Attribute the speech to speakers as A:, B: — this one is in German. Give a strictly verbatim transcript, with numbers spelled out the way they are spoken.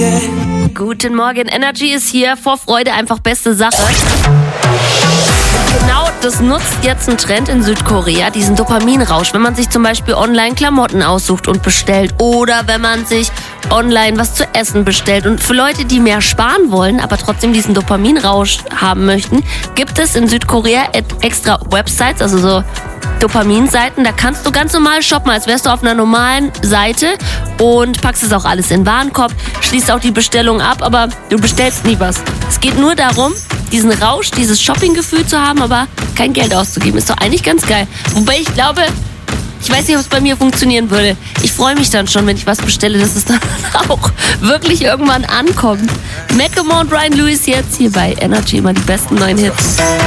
A: again.
B: Guten Morgen, Energy ist hier. Vor Freude einfach beste Sache. Genau, das nutzt jetzt ein Trend in Südkorea, diesen Dopaminrausch. Wenn man sich zum Beispiel online Klamotten aussucht und bestellt oder wenn man sich online was zu essen bestellt. Und für Leute, die mehr sparen wollen, aber trotzdem diesen Dopaminrausch haben möchten, gibt es in Südkorea extra Websites, also so Dopaminseiten. Da kannst du ganz normal shoppen, als wärst du auf einer normalen Seite und packst es auch alles in den Warenkorb, schließt auch die Bestellung ab, aber du bestellst nie was. Es geht nur darum, diesen Rausch, dieses Shoppinggefühl zu haben, aber kein Geld auszugeben. Ist doch eigentlich ganz geil. Wobei ich glaube, ich weiß nicht, ob es bei mir funktionieren würde. Ich freue mich dann schon, wenn ich was bestelle, dass es dann auch wirklich irgendwann ankommt. Macklemore und Ryan Lewis jetzt hier bei Energy, immer die besten neuen Hits.